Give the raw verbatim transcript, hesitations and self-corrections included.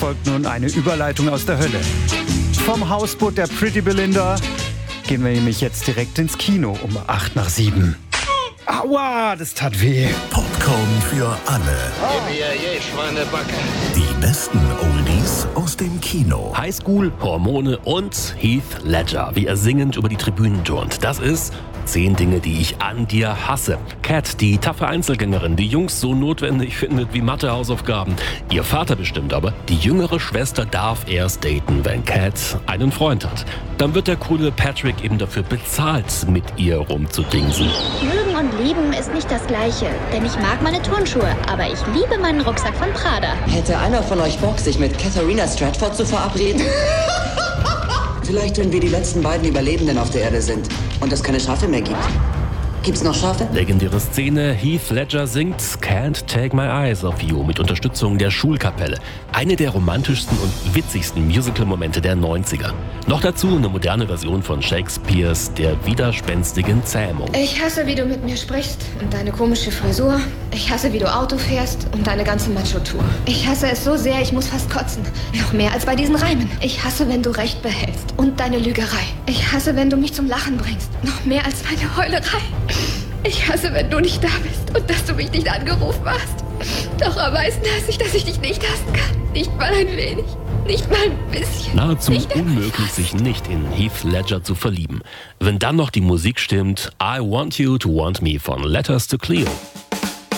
folgt nun eine Überleitung aus der Hölle. Vom Hausboot der Pretty Belinda gehen wir nämlich jetzt direkt ins Kino um acht nach sieben. Aua, das tat weh. Popcorn für alle. Gib mir je Schweinebacke. Die besten Oldies aus dem Kino. Highschool, Hormone und Heath Ledger, wie er singend über die Tribünen turnt. Das ist zehn Dinge, die ich an dir hasse. Cat, die taffe Einzelgängerin, die Jungs so notwendig findet wie Mathe-Hausaufgaben. Ihr Vater bestimmt aber, die jüngere Schwester darf erst daten, wenn Cat einen Freund hat. Dann wird der coole Patrick eben dafür bezahlt, mit ihr rumzudingsen. Mögen und lieben ist nicht das Gleiche, denn ich mag meine Turnschuhe, aber ich liebe meinen Rucksack von Prada. Hätte einer von euch Bock, sich mit Katharina Stratford zu verabreden? Vielleicht, wenn wir die letzten beiden Überlebenden auf der Erde sind und es keine Schafe mehr gibt. Gibt's noch Schafe? Legendäre Szene, Heath Ledger singt Can't Take My Eyes Off You mit Unterstützung der Schulkapelle. Eine der romantischsten und witzigsten Musical-Momente der neunziger. Noch dazu eine moderne Version von Shakespeares Der widerspenstigen Zähmung. Ich hasse, wie du mit mir sprichst und deine komische Frisur. Ich hasse, wie du Auto fährst und deine ganze Macho-Tour. Ich hasse es so sehr, ich muss fast kotzen. Noch mehr als bei diesen Reimen. Ich hasse, wenn du Recht behältst und deine Lügerei. Ich hasse, wenn du mich zum Lachen bringst. Noch mehr als meine Heulerei. Ich hasse, wenn du nicht da bist und dass du mich nicht angerufen hast. Doch am meisten hasse ich, dass ich dich nicht hassen kann. Nicht mal ein wenig. Nicht mal ein bisschen. Nahezu Nicht unmöglich, sich nicht in Heath Ledger zu verlieben. Wenn dann noch die Musik stimmt, I Want You to Want Me von Letters to Cleo.